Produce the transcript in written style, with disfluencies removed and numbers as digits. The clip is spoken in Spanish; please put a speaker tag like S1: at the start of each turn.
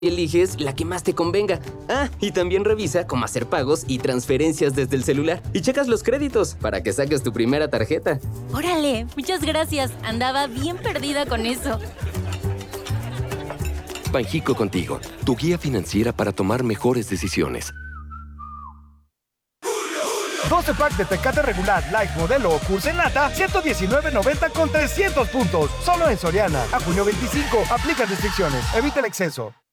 S1: y eliges la que más te convenga. Ah, y también revisa cómo hacer pagos y transferencias desde el celular. Y checas los créditos para que saques tu primera tarjeta.
S2: ¡Órale! Muchas gracias. Andaba bien perdida con eso.
S3: Banjico Contigo, tu guía financiera para tomar mejores decisiones.
S4: 12 pack de Tecate regular, light, modelo o Curse en lata, $119.90 con 300 puntos. Solo en Soriana. A junio 25. Aplica restricciones. Evita el exceso.